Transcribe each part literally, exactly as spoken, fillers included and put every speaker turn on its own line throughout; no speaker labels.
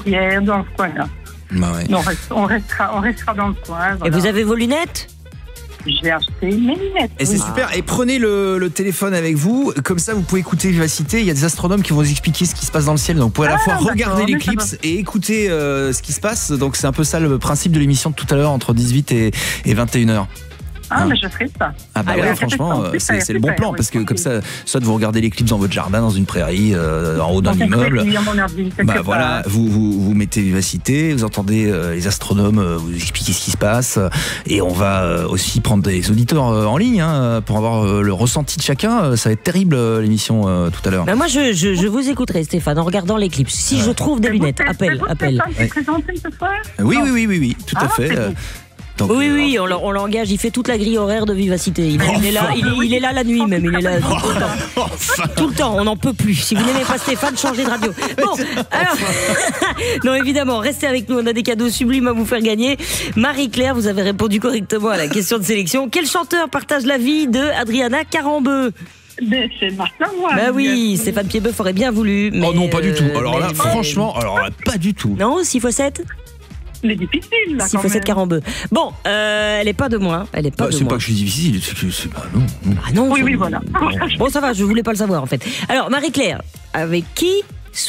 Courrières, dans ce coin-là.
Bah ouais.
On, reste, on, restera, on restera dans le coin. Voilà.
Et vous avez vos lunettes ?
Je vais acheter mes lunettes.
Et c'est
oui.
super. Et prenez le, le téléphone avec vous. Comme ça, vous pouvez écouter Vivacité. Il y a des astronomes qui vont vous expliquer ce qui se passe dans le ciel. Donc, vous pouvez à la
Ah,
fois
d'accord,
regarder
mais
l'éclipse
ça
et écouter euh, ce qui se passe. Donc, c'est un peu ça le principe de l'émission de tout à l'heure entre dix-huit et, et vingt et une heures.
Ah,
Hein.
mais je ferai ça.
Ah bah
Ah,
ouais,
ouais,
franchement,
super,
euh, c'est, c'est le bon
super,
plan
oui,
parce que comme
tranquille.
ça, soit vous regardez l'éclipse dans votre jardin, dans une prairie, euh, en haut d'un
Dans une
immeuble.
prairie, à mon avis, quelque
Bah
part.
voilà, vous, vous, vous mettez Vivacité, vous entendez euh, les astronomes euh, vous expliquer ce qui se passe, euh, et on va euh, aussi prendre des auditeurs euh, en ligne hein, pour avoir euh, le ressenti de chacun. Euh, ça va être terrible euh, l'émission euh, tout à l'heure.
Ben moi, je, je, je vous écouterai, Stéphane, en regardant l'éclipse. Si je trouve des
C'est vous,
lunettes,
c'est-
appel,
c'est vous,
appel.
Stéphane, qui
Ouais.
présentez ce soir
Oui,
Non.
oui, oui, oui, oui, tout à
Ah,
fait.
c'est
euh,
vous.
donc,
Oui,
euh,
oui, on, l'en- on l'engage, il fait toute la grille horaire de Vivacité. Il, il est là, il, est, il est là la nuit même, il est là tout le temps. Tout le temps, on n'en peut plus. Si vous n'aimez pas Stéphane, changez de radio. Bon, alors, non évidemment, restez avec nous, on a des cadeaux sublimes à vous faire gagner. Marie-Claire, vous avez répondu correctement à la question de sélection. Quel chanteur partage la vie de Adriana Carambeu ?
Mais c'est Martin Moine.
Bah oui, Stéphane Piedboeuf aurait bien voulu. Mais
oh non, pas du tout.
euh,
Alors là,
mais-
franchement, alors là, pas du tout.
Non, six fois sept
C'est difficile, là,
six
quand
fois sept,
même.
Carambeu. Bon, euh, elle est pas de moi. Elle est pas
Bah,
de
c'est
moi.
pas que je suis difficile, c'est que c'est pas non. non.
Ah non,
Oui,
je-
oui, voilà.
Bon, ça va, je voulais pas le savoir en fait. Alors, Marie-Claire, avec qui souhaitez-vous ?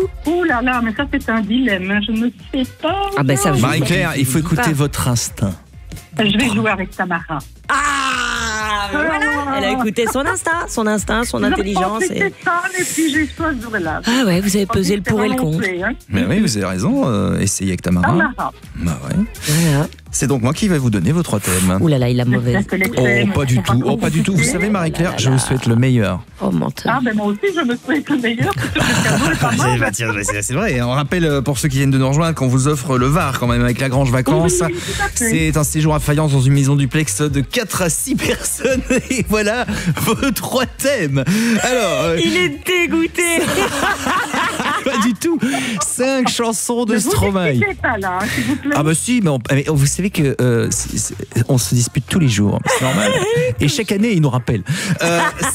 Ouh là là, mais ça c'est un dilemme, hein. Je ne sais pas.
Ah ben, ça, je-
Marie-Claire, il faut écouter
Pas.
votre instinct.
Je vais jouer avec Tamara.
Ah, mais voilà, elle a écouté son instinct, son instinct, son intelligence.
Je
Et...
pensais que ça, et puis j'ai choisi là.
Ah ouais, vous avez pesé le pour et le contre.
Hein.
Mais oui, vous avez raison. Euh, essayez avec Tamara.
Tamara.
Bah ouais.
Voilà.
C'est donc moi qui vais vous donner vos trois thèmes.
Ouh là là, il a mauvaise.
J'espère que les
Oh,
thèmes
pas du
sont
tout. Oh, pas du tout. Vous
compliqués.
savez, Marie-Claire,
là
je
là.
vous souhaite le meilleur.
Oh, menteur.
Ah ben moi aussi je me souhaite le meilleur, parce que le cadeau est pas mal.
Bah, tiens, c'est, c'est vrai. On rappelle euh, pour ceux qui viennent de nous rejoindre qu'on vous offre le Var quand même avec la Grange Vacances.
Oui, oui, oui, tout à fait.
C'est un séjour à Fayence dans une maison duplex de quatre à six personnes. Et voilà vos trois thèmes. Alors, euh,
Il est dégoûté.
pas du tout. Cinq chansons de
Ne vous
Stromae.
expliquez pas là, hein, s'il vous plaît.
Ah bah si, mais, on- mais vous savez que euh, c'est- c'est- on se dispute tous les jours, c'est normal. Et chaque année, il nous rappelle. Euh,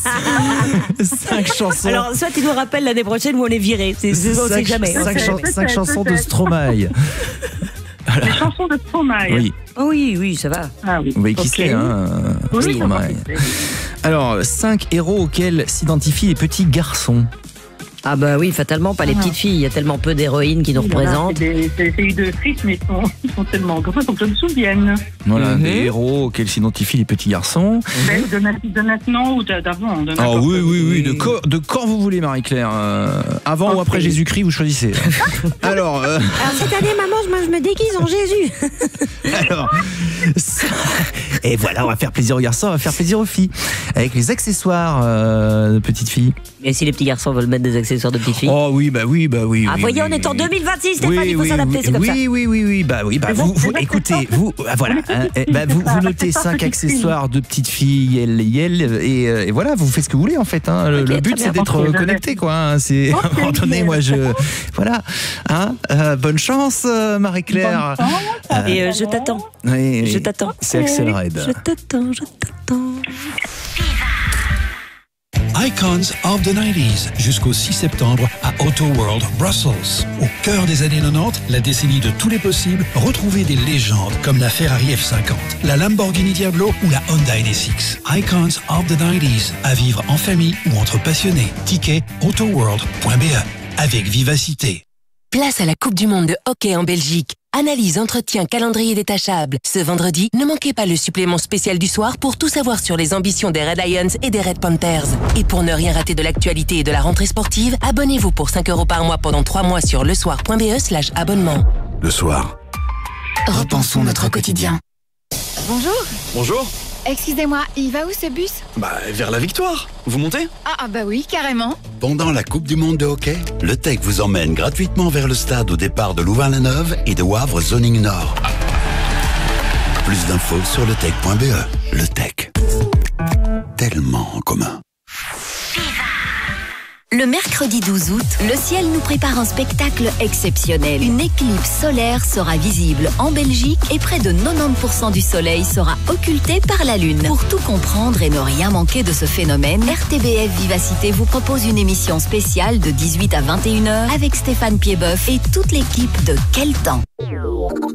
cinq chansons.
Alors, soit il nous rappelle l'année prochaine où on est viré. C'est, c'est, on sait
cinq,
jamais. on
cinq
sait
chan-
jamais.
cinq
Peut-être,
chansons de
peut-être.
Stromae.
Les chansons de Stromae.
Oui,
Oh oui, oui, ça va.
Ah oui.
vous voyez qui
Ok.
c'est, hein,
Oui, oui,
Stromae.
ça va.
Alors, cinq héros auxquels s'identifient les petits garçons.
Ah bah oui, fatalement, pas les
Ah.
petites filles. Il y a tellement peu d'héroïnes qui nous
Il y en a,
représentent.
C'est des- c'est- c'est eu deux frites, mais ils sont, ils sont tellement gros, faut que je me souvienne.
Voilà,
Mhm.
des héros auxquels s'identifient les petits garçons.
Ben, de, ma- de maintenant ou de- d'avant. de
Ah
n'importe
oui,
où.
oui, oui, de, co- de quand vous voulez, Marie-Claire. Euh, avant ou
Ok.
après Jésus-Christ, vous choisissez. Alors, euh,
Alors cette année, maman, je me, je me déguise en Jésus.
Alors, ça- et voilà, on va faire plaisir aux garçons, on va faire plaisir aux filles. Avec les accessoires euh, de petites filles.
Et si les petits garçons veulent mettre des accessoires de petites filles.
Oh oui, bah oui, bah oui.
Ah,
oui,
voyez,
oui,
on est en
oui.
deux mille vingt-six, Stéphane,
Oui,
il faut
oui,
s'adapter,
oui,
c'est comme
oui,
ça.
Oui, oui, oui, oui, bah oui, bah
Les
vous, vous
accessoires
écoutez,
de
vous, ah, voilà,
petites
hein,
filles,
eh, bah,
c'est
vous,
ça,
vous notez
accessoires
cinq
petites
accessoires de petites filles, yel, yel, et, euh, et voilà, vous faites ce que vous voulez en fait. Hein. Le,
Ok,
le
très
but
bien.
c'est d'être
Ok, je
connecté,
vais.
quoi. Hein. C'est à un moment donné, moi je, voilà, hein, euh, bonne chance, euh, Marie-Claire.
Bonne chance,
Et euh, je
alors.
t'attends.
Oui,
Je t'attends.
C'est Axel Red.
Je t'attends, je t'attends.
Icons of the nineties, jusqu'au six septembre à Auto World Brussels. Au cœur des années quatre-vingt-dix, la décennie de tous les possibles, retrouvez des légendes comme la Ferrari F cinquante, la Lamborghini Diablo ou la Honda N S X. Icons of the nineties, à vivre en famille ou entre passionnés. Ticket autoworld point b e. Avec vivacité.
Place à la Coupe du Monde de hockey en Belgique. Analyse, entretien, calendrier détachable. Ce vendredi, ne manquez pas le supplément spécial du soir pour tout savoir sur les ambitions des Red Lions et des Red Panthers. Et pour ne rien rater de l'actualité et de la rentrée sportive, abonnez-vous pour cinq euros par mois pendant trois mois sur lesoir point b e slash abonnement.
Le soir.
Repensons notre quotidien.
Bonjour,
Bonjour.
excusez-moi, il va où ce bus?
Bah, vers la victoire. Vous montez?
Ah, ah bah oui, carrément.
Pendant la Coupe du Monde de hockey, le T E C vous emmène gratuitement vers le stade au départ de Louvain-la-Neuve et de Wavre Zoning Nord. Plus d'infos sur le tech point b e. Le T E C. Tellement en commun.
Le mercredi douze août, le ciel nous prépare un spectacle exceptionnel. Une éclipse solaire sera visible en Belgique et près de quatre-vingt-dix pour cent du soleil sera occulté par la lune. Pour tout comprendre et ne rien manquer de ce phénomène, R T B F Vivacité vous propose une émission spéciale de dix-huit à vingt et une heures avec Stéphane Piedboeuf et toute l'équipe de Quel temps.